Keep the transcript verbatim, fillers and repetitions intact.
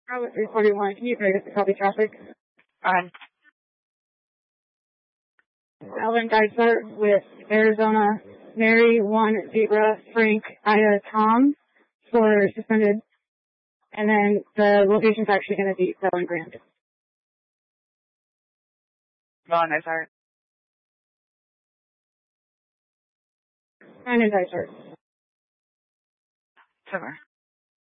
Probably three forty-one. Can you bring us the copy traffic? On. Alvin Geisler with Arizona, Mary, one, Zebra, Frank, Ida, Tom for suspended. And then the location's actually going to be Bell and Grant. Vaughn, I start. And I start. Summer.